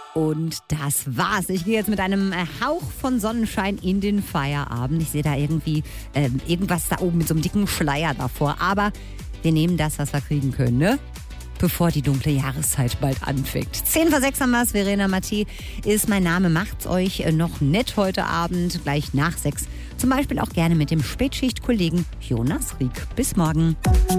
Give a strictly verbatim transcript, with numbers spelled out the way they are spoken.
Und das war's. Ich gehe jetzt mit einem Hauch von Sonnenschein in den Feierabend. Ich sehe da irgendwie äh, irgendwas da oben mit so einem dicken Schleier davor. Aber wir nehmen das, was wir kriegen können, ne? Bevor die dunkle Jahreszeit bald anfängt. Zehn vor sechs haben wir's. Verena Mattei ist mein Name. Macht's euch noch nett heute Abend, gleich nach sechs. Zum Beispiel auch gerne mit dem Spätschichtkollegen Jonas Rieck. Bis morgen.